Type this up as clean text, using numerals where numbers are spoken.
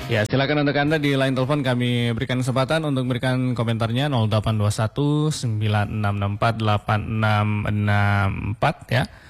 Ya, silakan untuk Anda di line telepon kami berikan kesempatan untuk memberikan komentarnya 0821 9664 8664 ya.